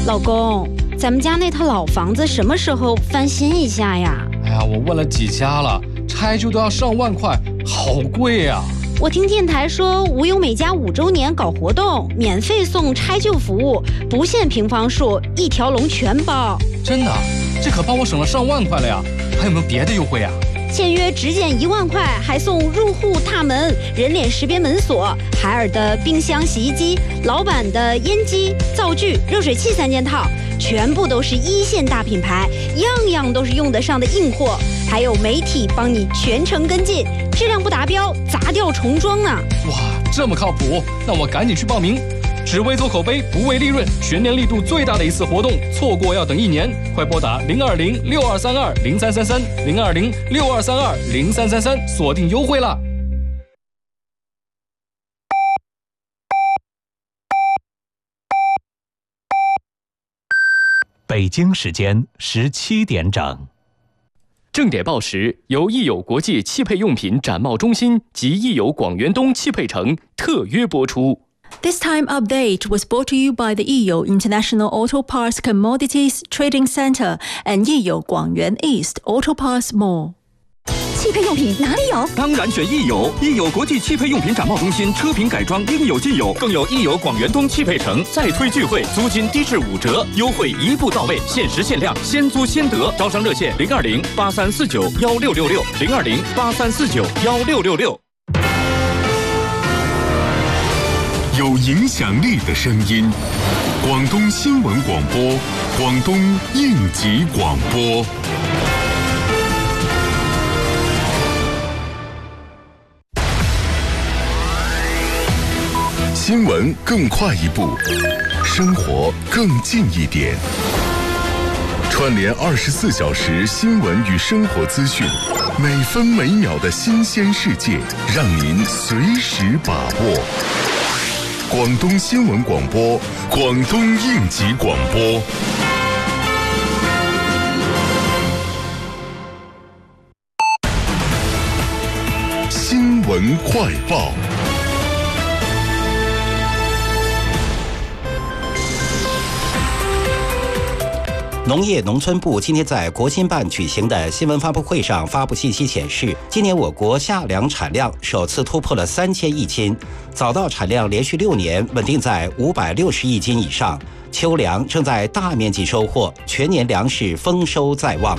老公，咱们家那套老房子什么时候翻新一下呀？ 哎呀，我问了几家了，拆旧都要上万块，好贵呀！ 我听电台说，无忧美家5周年搞活动，免费送拆旧服务，不限平方数，一条龙全包。 真的？这可帮我省了上万块了呀！还有没有别的优惠啊？ 签约只减1万块，还送入户踏门、人脸识别门锁、海尔的冰箱、洗衣机、老板的烟机、灶具、热水器3件套，全部都是1线大品牌，样样都是用得上的硬货。还有媒体帮你全程跟进，质量不达标砸掉重装呢。 哇，这么靠谱，那我赶紧去报名。只为做口碑，不为利润，全年力度最大的一次活动，错过要等1年。快拨打020-6232-0333，020-6232-0333，锁定优惠啦！ 北京时间17点整。 正点报时由益友国际汽配用品展贸中心及益友广元东汽配城特约播出。 This time update was brought to you by the Yiyo International Auto Parts Commodities Trading Center and Yiyo Guangyuan East Auto Parts Mall。 汽配用品哪里有？ 当然选益友，益友国际汽配用品展贸中心，车品改装应有尽有，更有益友广元东汽配城再推聚会，租金低至5折，优惠一步到位，限时限量，先租先得。招商热线020-8349-1666，020-8349-1666。 有影响力的声音，广东新闻广播，广东应急广播。新闻更快一步，生活更近一点。串联24小时新闻与生活资讯，每分每秒的新鲜世界，让您随时把握。广东新闻广播，广东应急广播。新闻快报。 农业农村部今天在国新办举行的新闻发布会上发布信息显示，今年我国夏粮产量首次突破了3000亿斤，早稻产量连续6年稳定在560亿斤以上，秋粮正在大面积收获，全年粮食丰收在望。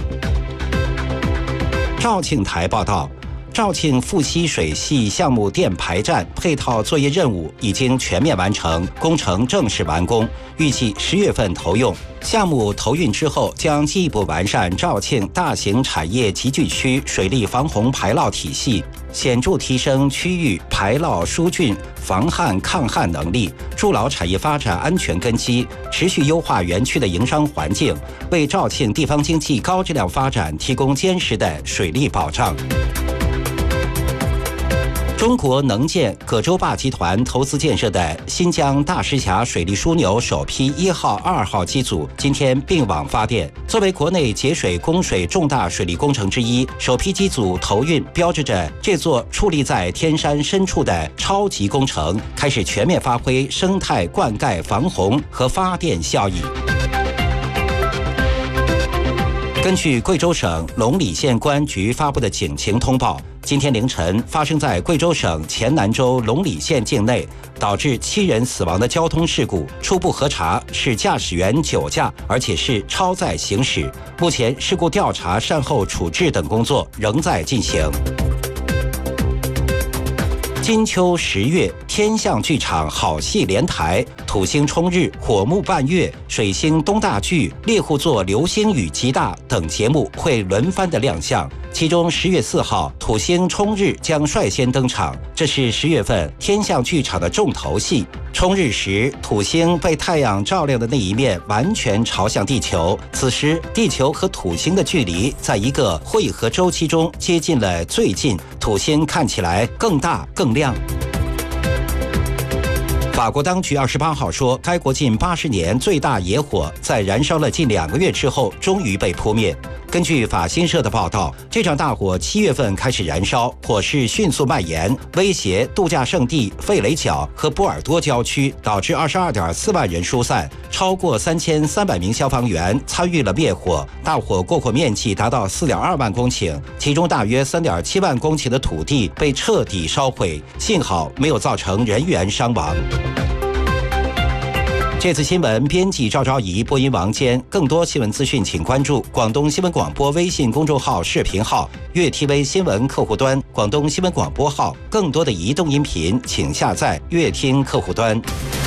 肇庆台报道，肇庆富溪水系项目电排站配套作业任务已经全面完成，工程正式完工，预计10月份投用。项目投运之后，将进一步完善肇庆大型产业集聚区水利防洪排涝体系，显著提升区域排涝疏浚、防旱抗旱能力，筑牢产业发展安全根基，持续优化园区的营商环境，为肇庆地方经济高质量发展提供坚实的水利保障。中国能建葛洲坝集团投资建设的新疆大石峡水利枢纽首批1号、2号机组今天并网发电。作为国内节水供水重大水利工程之一，首批机组投运标志着这座矗立在天山深处的超级工程开始全面发挥生态灌溉、防洪和发电效益。根据贵州省龙里县公安局发布的警情通报，今天凌晨发生在贵州省黔南州龙里县境内，导致7人死亡的交通事故，初步核查是驾驶员酒驾，而且是超载行驶。目前事故调查、善后处置等工作仍在进行。金秋10月，天象剧场好戏连台，土星冲日、火木伴月、水星东大剧、猎户座流星雨极大等节目会轮番的亮相。其中10月4号，土星冲日将率先登场，这是10月份天象剧场的重头戏。冲日时，土星被太阳照亮的那一面完全朝向地球，此时地球和土星的距离在一个汇合周期中接近了最近，土星看起来更大更亮。 法国当局28号说，该国近80年最大野火在燃烧了近2个月之后，终于被扑灭。根据法新社的报道，这场大火7月份开始燃烧，火势迅速蔓延，威胁度假胜地费雷角和波尔多郊区，导致22.4万人疏散，超过3300名消防员参与了灭火。大火过火面积达到4.2万公顷，其中大约3.7万公顷的土地被彻底烧毁，幸好没有造成人员伤亡。这次新闻编辑赵昭仪，播音王坚。更多新闻资讯，请关注广东新闻广播微信公众号、视频号、粤 TV 新闻客户端、广东新闻广播号。更多的移动音频，请下载粤听客户端。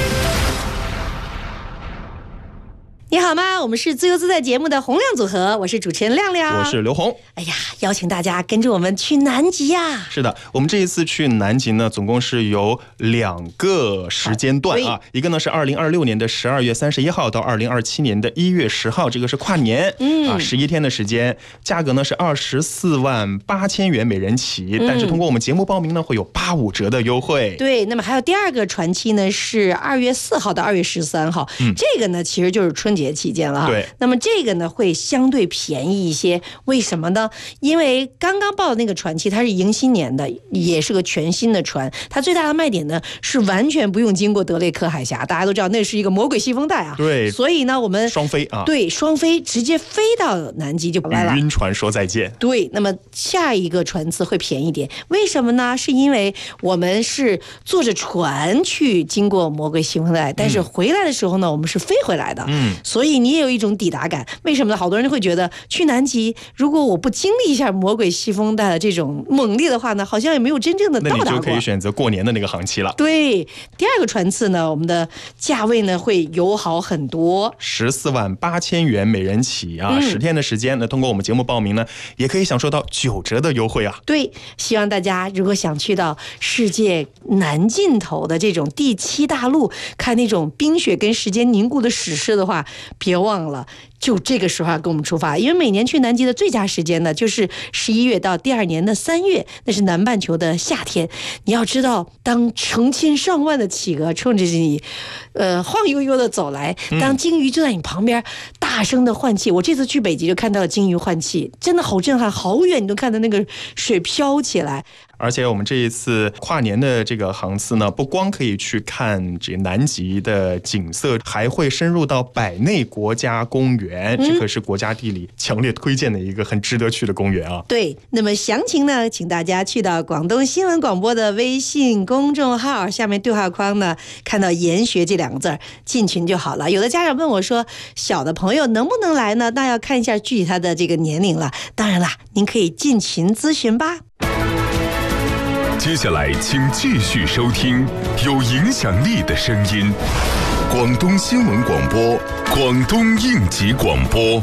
你好吗？我们是自由自在节目的洪亮组合，我是主持人亮亮， 我是刘红。 哎呀，邀请大家跟着我们去南极呀！ 是的，我们这一次去南极呢，总共是有2个时间段啊，一个呢是2026年的12月31号到2027年的1月10号，这个是跨年，11天的时间，价格呢是24万8千元每人起，但是通过我们节目报名呢，会有85折的优惠。 对，那么还有第2个船期呢是2月4号到2月13号，这个呢其实就是春节期间了哈。 对， 那么这个呢会相对便宜一些，为什么呢？因为刚刚报的那个船期它是迎新年的，也是个全新的船，它最大的卖点呢是完全不用经过德雷克海峡，大家都知道那是一个魔鬼西风带啊。 对， 所以呢我们双飞啊， 对，双飞直接飞到南极就来了， 与晕船说再见。 对，那么下一个船次会便宜点，为什么呢？是因为我们是坐着船去经过魔鬼西风带，但是回来的时候呢我们是飞回来的，所以你也有一种抵达感。为什么呢？好多人会觉得去南极，如果我不经历一下魔鬼西风带的这种猛烈的话呢，好像也没有真正的到达过。 那你就可以选择过年的那个航期了。 对，第2个船次呢，我们的价位呢会友好很多 ，14万8千元每人起啊，10天的时间呢，通过我们节目报名呢，也可以享受到9折的优惠啊。 对，希望大家如果想去到世界南尽头的这种第7大陆，看那种冰雪跟时间凝固的史诗的话，别忘了就这个时候跟我们出发，因为每年去南极的最佳时间呢，就是11月到第2年的3月，那是南半球的夏天。你要知道，当成千上万的企鹅冲着你，晃悠悠的走来，当鲸鱼就在你旁边大声的换气。我这次去北极就看到了鲸鱼换气，真的好震撼，好远你都看到那个水飘起来。 而且我们这一次跨年的这个航次呢，不光可以去看这南极的景色，还会深入到百内国家公园，这可是国家地理强烈推荐的一个很值得去的公园啊。 对，那么详情呢，请大家去到广东新闻广播的微信公众号，下面对话框呢看到研学这2个字，进群就好了。有的家长问我说，小的朋友能不能来呢？那要看一下具体他的这个年龄了。当然啦，您可以进群咨询吧。 接下来请继续收听有影响力的声音，广东新闻广播，广东应急广播。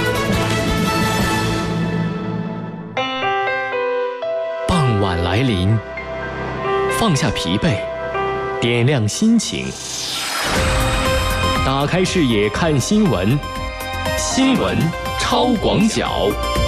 傍晚来临，放下疲惫，点亮心情，打开视野看新闻，新闻超广角。